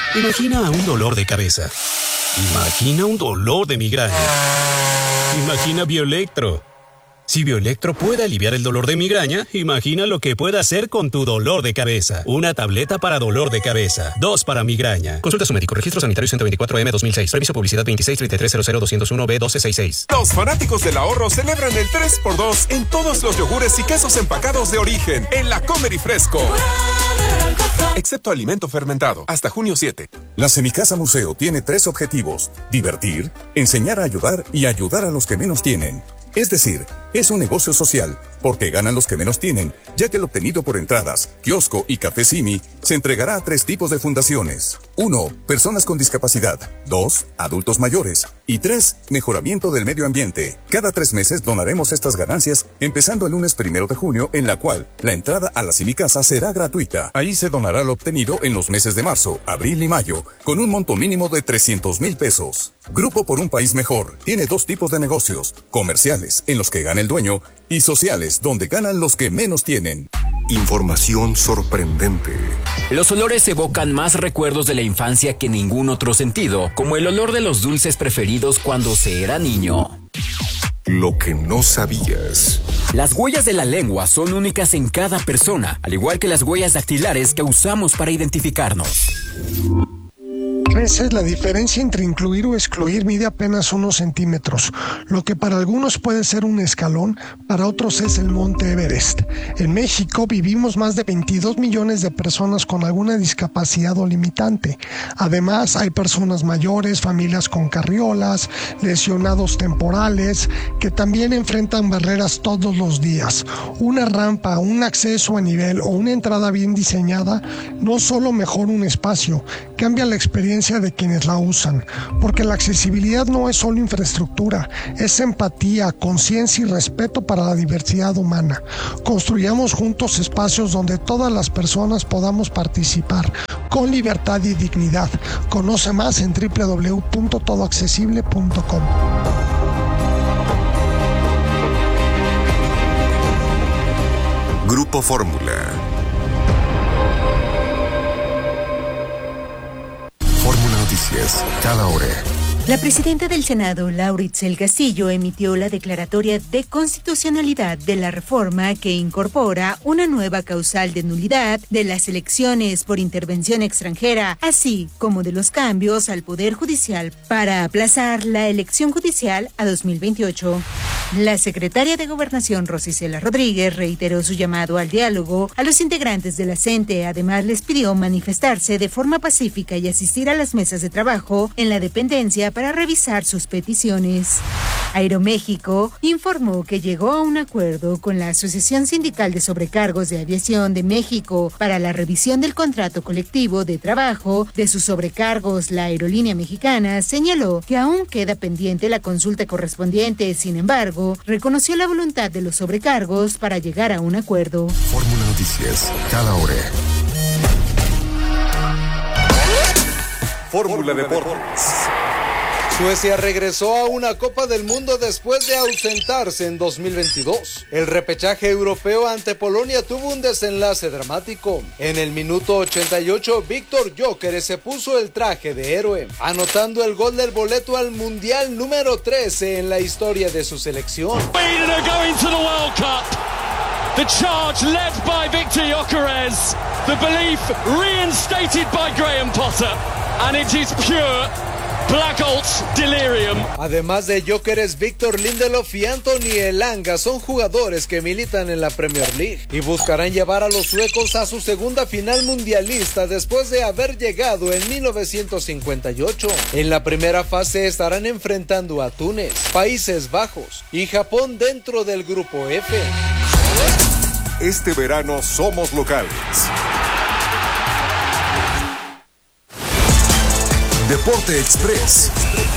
Imagina un dolor de cabeza. Imagina un dolor de migraña. Imagina Bioelectro. Si Bioelectro puede aliviar el dolor de migraña, imagina lo que puede hacer con tu dolor de cabeza. Una tableta para dolor de cabeza. 2 para migraña. Consulta a su médico. Registro sanitario 124M 2006. Previso publicidad 2633000201B1266. Los fanáticos del ahorro celebran el 3x2 en todos los yogures y quesos empacados de origen en La Comer y Fresco. Excepto alimento fermentado. Hasta junio 7. La Semicasa Museo tiene 3 objetivos: divertir, enseñar a ayudar y ayudar a los que menos tienen. Es decir, es un negocio social, porque ganan los que menos tienen, ya que el obtenido por entradas, kiosco y café Simi se entregará a 3 tipos de fundaciones. 1. Personas con discapacidad. 2. Adultos mayores. Y 3. Mejoramiento del medio ambiente. Cada 3 meses donaremos estas ganancias, empezando el lunes 1 de junio, en la cual la entrada a la Semicasa será gratuita. Ahí se donará lo obtenido en los meses de marzo, abril y mayo, con un monto mínimo de 300,000 pesos. Grupo por un País Mejor tiene 2 tipos de negocios: comerciales, en los que gana el dueño, y sociales, donde ganan los que menos tienen. Información sorprendente. Los olores evocan más recuerdos de la infancia que ningún otro sentido, como el olor de los dulces preferidos cuando se era niño. Lo que no sabías. Las huellas de la lengua son únicas en cada persona, al igual que las huellas dactilares que usamos para identificarnos. A veces la diferencia entre incluir o excluir mide apenas unos centímetros. Lo que para algunos puede ser un escalón, para otros es el Monte Everest. En México vivimos más de 22 millones de personas con alguna discapacidad o limitante. Además, hay personas mayores, familias con carriolas, lesionados temporales, que también enfrentan barreras todos los días. Una rampa, un acceso a nivel o una entrada bien diseñada no solo mejora un espacio, cambia la experiencia de quienes la usan, porque la accesibilidad no es solo infraestructura, es empatía, conciencia y respeto para la diversidad humana. Construyamos juntos espacios donde todas las personas podamos participar con libertad y dignidad. Conoce más en www.todoaccesible.com. Grupo Fórmula. Fórmula Noticias, cada hora. La presidenta del Senado, Laura Itzel Castillo, emitió la declaratoria de constitucionalidad de la reforma que incorpora una nueva causal de nulidad de las elecciones por intervención extranjera, así como de los cambios al Poder Judicial para aplazar la elección judicial a 2028. La secretaria de Gobernación, Rosicela Rodríguez, reiteró su llamado al diálogo a los integrantes de la CENTE. Además, les pidió manifestarse de forma pacífica y asistir a las mesas de trabajo en la dependencia para revisar sus peticiones. Aeroméxico informó que llegó a un acuerdo con la Asociación Sindical de Sobrecargos de Aviación de México para la revisión del contrato colectivo de trabajo de sus sobrecargos. La aerolínea mexicana señaló que aún queda pendiente la consulta correspondiente. Sin embargo, reconoció la voluntad de los sobrecargos para llegar a un acuerdo. Fórmula Noticias, cada hora. Fórmula Deportes. Suecia regresó a una Copa del Mundo después de ausentarse en 2022. El repechaje europeo ante Polonia tuvo un desenlace dramático. En el minuto 88, Víctor Gyökeres se puso el traje de héroe, anotando el gol del boleto al Mundial número 13 en la historia de su selección. The charge led by Victor Gyökeres. The belief reinstated by Graham Potter. And it is pure Black Holt's delirium. Además de Gyökeres, Víctor Lindelof y Anthony Elanga son jugadores que militan en la Premier League y buscarán llevar a los suecos a su segunda final mundialista después de haber llegado en 1958. En la primera fase estarán enfrentando a Túnez, Países Bajos y Japón dentro del grupo F. Este verano somos locales. Deporte Express.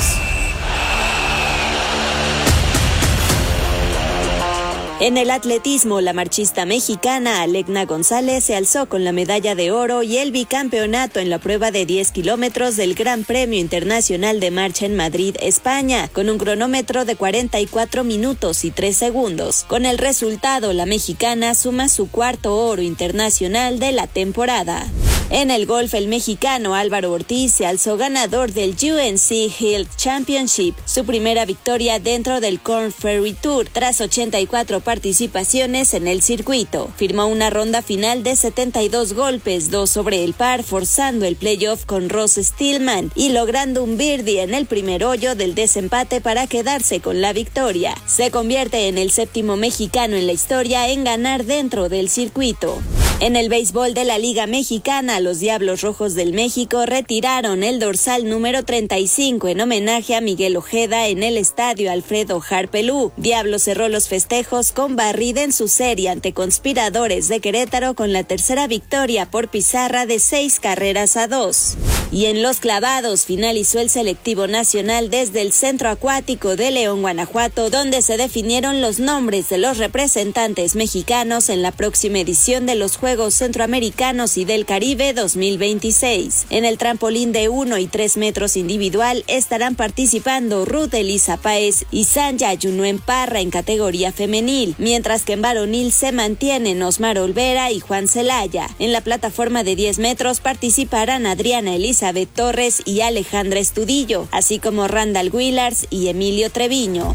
En el atletismo, la marchista mexicana Alegna González se alzó con la medalla de oro y el bicampeonato en la prueba de 10 kilómetros del Gran Premio Internacional de Marcha en Madrid, España, con un cronómetro de 44 minutos y 3 segundos. Con el resultado, la mexicana suma su cuarto oro internacional de la temporada. En el golf, el mexicano Álvaro Ortiz se alzó ganador del UNC Hill Championship, su primera victoria dentro del Korn Ferry Tour, tras 84 participaciones en el circuito. Firmó una ronda final de 72 golpes, 2 sobre el par, forzando el playoff con Ross Stillman y logrando un birdie en el primer hoyo del desempate para quedarse con la victoria. Se convierte en el 7º mexicano en la historia en ganar dentro del circuito. En el béisbol de la Liga Mexicana, los Diablos Rojos del México retiraron el dorsal número 35 en homenaje a Miguel Ojeda en el estadio Alfredo Harpelú. Diablos cerró los festejos con barrida en su serie ante Conspiradores de Querétaro con la tercera victoria por pizarra de 6-2. Y en los clavados finalizó el selectivo nacional desde el Centro Acuático de León, Guanajuato, donde se definieron los nombres de los representantes mexicanos en la próxima edición de los Juegos Centroamericanos y del Caribe 2026. En el trampolín de 1 y 3 metros individual estarán participando Ruth Elisa Páez y Sanja Yunuen Parra en categoría femenil, mientras que en varonil se mantienen Osmar Olvera y Juan Celaya. En la plataforma de 10 metros participarán Adriana Elizabeth Torres y Alejandra Estudillo, así como Randall Willars y Emilio Treviño.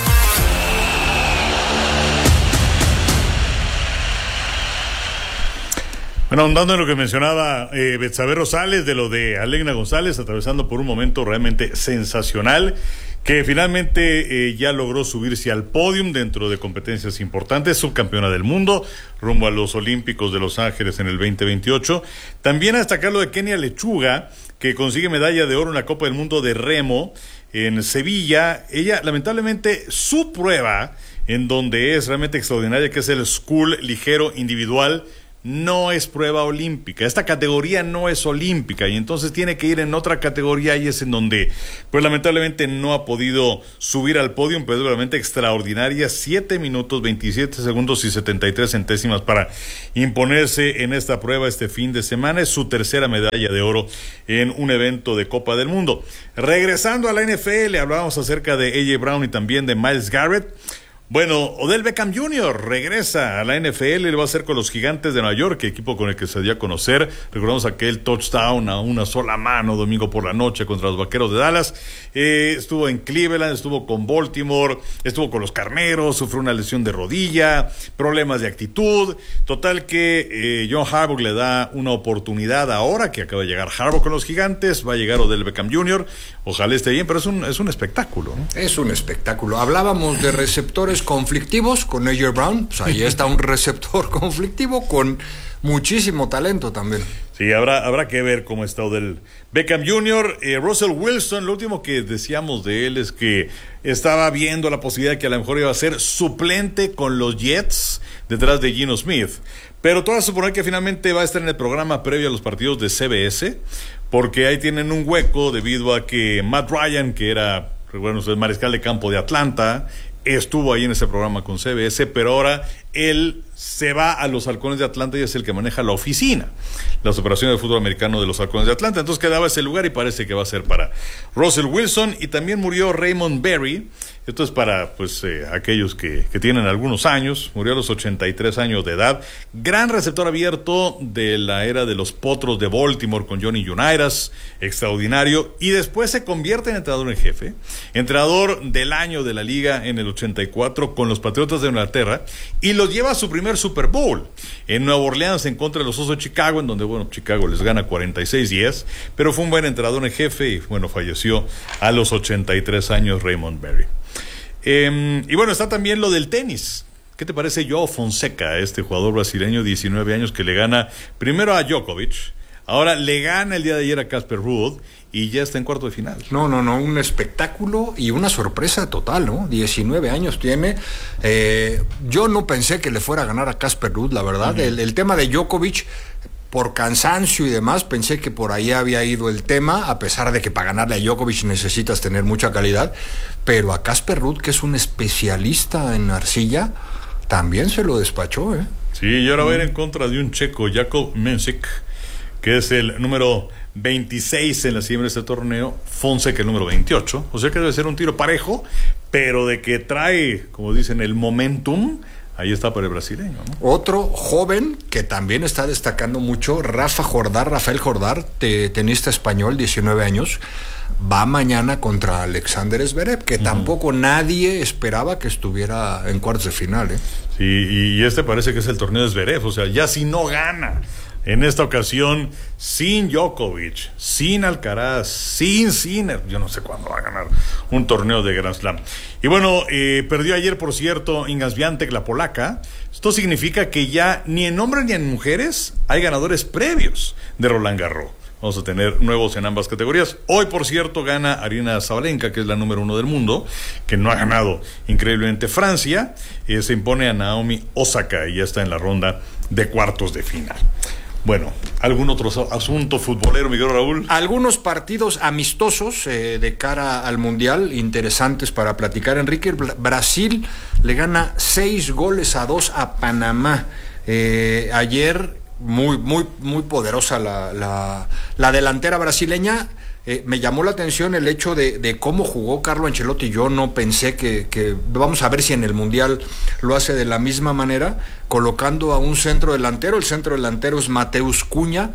Bueno, ahondando en lo que mencionaba Betsabe Rosales, de lo de Alegna González, atravesando por un momento realmente sensacional, que finalmente ya logró subirse al podium dentro de competencias importantes, subcampeona del mundo, rumbo a los Olímpicos de Los Ángeles en el 2028. También a destacar lo de Kenia Lechuga, que consigue medalla de oro en la Copa del Mundo de Remo en Sevilla. Ella, lamentablemente, su prueba, en donde es realmente extraordinaria, que es el Scull ligero individual, no es prueba olímpica. Esta categoría no es olímpica y entonces tiene que ir en otra categoría, y es en donde pues lamentablemente no ha podido subir al podio, pero es realmente extraordinaria. 7 minutos, 27 segundos y 73 centésimas para imponerse en esta prueba este fin de semana. Es su tercera medalla de oro en un evento de Copa del Mundo. Regresando a la NFL, hablábamos acerca de A.J. Brown y también de Myles Garrett. Bueno, Odell Beckham Jr. regresa a la NFL, lo va a hacer con los Gigantes de Nueva York, equipo con el que se dio a conocer. Recordamos aquel touchdown a una sola mano domingo por la noche contra los Vaqueros de Dallas. Estuvo en Cleveland, estuvo con Baltimore, estuvo con los Carneros, sufrió una lesión de rodilla, problemas de actitud. Total que John Harbaugh le da una oportunidad ahora que acaba de llegar Harbaugh con los Gigantes. Va a llegar Odell Beckham Jr. Ojalá esté bien, pero es un espectáculo, ¿no? Es un espectáculo. Hablábamos de receptores conflictivos con A.J. Brown, pues ahí está un receptor conflictivo con muchísimo talento también. Sí, habrá que ver cómo está Odell Beckham Jr. Russell Wilson, lo último que decíamos de él es que estaba viendo la posibilidad de que a lo mejor iba a ser suplente con los Jets detrás de Geno Smith, pero todo a suponer que finalmente va a estar en el programa previo a los partidos de CBS, porque ahí tienen un hueco debido a que Matt Ryan, que era, recuerden ustedes, mariscal de campo de Atlanta, estuvo ahí en ese programa con CBS, pero ahora él se va a los Halcones de Atlanta y es el que maneja la oficina, las operaciones de fútbol americano de los Halcones de Atlanta. Entonces quedaba ese lugar y parece que va a ser para Russell Wilson. Y también murió Raymond Berry. Esto es para aquellos que tienen algunos años. Murió a los 83 años de edad. Gran receptor abierto de la era de los Potros de Baltimore con Johnny Unitas, extraordinario. Y después se convierte en entrenador en jefe, entrenador del año de la liga en el 84 con los Patriotas de Inglaterra, y los lleva a su primer Super Bowl en Nueva Orleans en contra de los Osos de Chicago, en donde Chicago les gana 46-10, pero fue un buen entrenador en jefe y falleció a los 83 años Raymond Berry. Y está también lo del tenis. ¿Qué te parece Joao Fonseca, este jugador brasileño, 19 años, que le gana primero a Djokovic, ahora le gana el día de ayer a Casper Ruud y ya está en cuarto de final? No, un espectáculo y una sorpresa total, ¿no? 19 años tiene. Yo no pensé que le fuera a ganar a Casper Ruud, la verdad. Uh-huh. El tema de Djokovic, por cansancio y demás, pensé que por ahí había ido el tema, a pesar de que para ganarle a Djokovic necesitas tener mucha calidad, pero a Casper Ruud, que es un especialista en arcilla, también se lo despachó, ¿eh? Sí, y ahora va a ir en contra de un checo, Jakub Mensik, que es el número 26 en la cima de este torneo, Fonseca el número 28, o sea que debe ser un tiro parejo, pero de que trae, como dicen, el momentum, ahí está para el brasileño, ¿no? Otro joven que también está destacando mucho, Rafael Jordar, tenista español, 19 años, va mañana contra Alexander Zverev, que tampoco nadie esperaba que estuviera en cuartos de final, ¿eh? Sí, y este parece que es el torneo de Zverev, o sea, ya si no gana en esta ocasión, sin Djokovic, sin Alcaraz, sin Sinner, yo no sé cuándo va a ganar un torneo de Grand Slam. Y bueno, perdió ayer, por cierto, Iga Świątek, la polaca. Esto significa que ya ni en hombres ni en mujeres hay ganadores previos de Roland Garros. Vamos a tener nuevos en ambas categorías. Hoy, por cierto, gana Aryna Sabalenka, que es la número 1 del mundo, que no ha ganado increíblemente. Francia se impone a Naomi Osaka y ya está en la ronda de cuartos de final. Bueno, ¿algún otro asunto futbolero, Miguel Raúl? Algunos partidos amistosos de cara al Mundial, interesantes para platicar, Enrique. Brasil le gana 6-2 a Panamá. Ayer, muy poderosa la delantera brasileña. Me llamó la atención el hecho de cómo jugó Carlo Ancelotti. Yo no pensé que vamos a ver si en el Mundial lo hace de la misma manera, colocando a un centro delantero. El centro delantero es Mateus Cunha,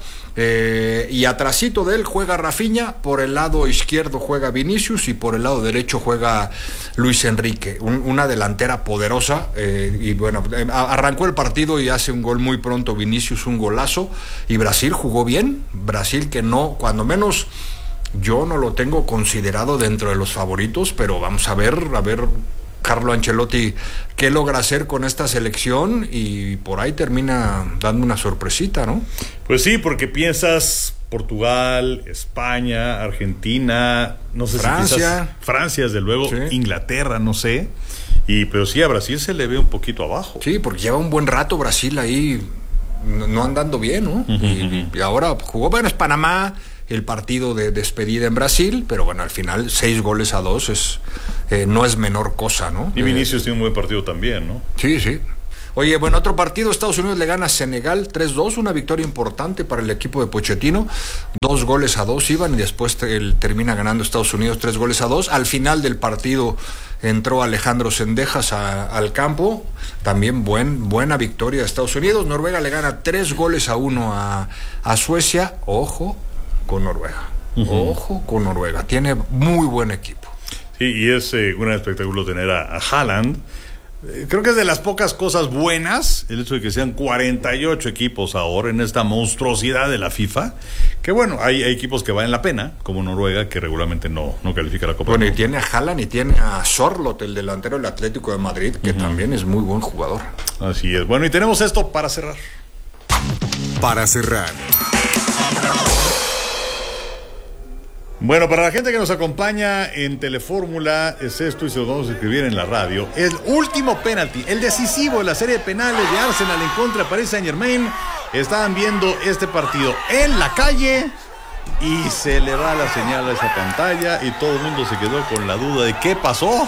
y atrasito de él juega Rafinha, por el lado izquierdo juega Vinicius y por el lado derecho juega Luis Enrique. Una delantera poderosa, y bueno, arrancó el partido y hace un gol muy pronto Vinicius, un golazo, y Brasil jugó bien. Brasil, que no, cuando menos yo no lo tengo considerado dentro de los favoritos, pero vamos a ver Carlo Ancelotti qué logra hacer con esta selección, y por ahí termina dando una sorpresita, ¿no? Pues sí, porque piensas Portugal, España, Argentina, no sé, Francia. Si quizás Francia, desde luego, sí. Inglaterra, no sé, pero sí, a Brasil se le ve un poquito abajo. Sí, porque lleva un buen rato Brasil ahí no andando bien, ¿no? Y ahora jugó, bueno, es Panamá, el partido de despedida en Brasil, pero bueno, al final 6-2 no es menor cosa, ¿no? Y Vinicius tiene un buen partido también, ¿no? Sí. Oye, bueno, otro partido, Estados Unidos le gana a Senegal 3-2, una victoria importante para el equipo de Pochettino. 2-2 iban, y después termina ganando Estados Unidos 3-2. Al final del partido entró Alejandro Sendejas al campo, también buena victoria de Estados Unidos. Noruega le gana 3-1 a Suecia. Ojo con Noruega. Ojo con Noruega, tiene muy buen equipo. Sí, y es un espectáculo tener a Haaland. Creo que es de las pocas cosas buenas el hecho de que sean 48 equipos ahora en esta monstruosidad de la FIFA, que bueno, hay equipos que valen la pena, como Noruega, que regularmente no califica la Copa. Bueno, y tiene a Haaland y tiene a Sorloth, el delantero del Atlético de Madrid, que también es muy buen jugador. Así es. Bueno, y tenemos esto para cerrar. Para cerrar. Bueno, para la gente que nos acompaña en Telefórmula, es esto, y se lo vamos a escribir en la radio. El último penalti, el decisivo de la serie de penales de Arsenal en contra de Paris Saint-Germain. Estaban viendo este partido en la calle y se le va la señal a esa pantalla y todo el mundo se quedó con la duda de qué pasó.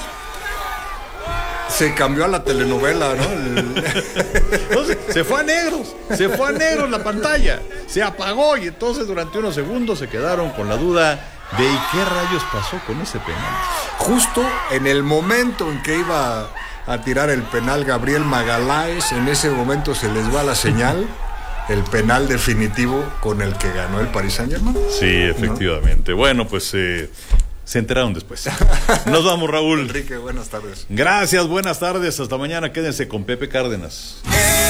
Se cambió a la telenovela, ¿no? Entonces, se fue a negros la pantalla, se apagó, y entonces durante unos segundos se quedaron con la duda de ¿y qué rayos pasó con ese penal? Justo en el momento en que iba a tirar el penal Gabriel Magalhães, en ese momento se les va la señal, el penal definitivo con el que ganó el Paris Saint-Germain. Sí, efectivamente. ¿No? Bueno, pues se enteraron después. Nos vamos, Raúl. Enrique, buenas tardes. Gracias, buenas tardes. Hasta mañana. Quédense con Pepe Cárdenas.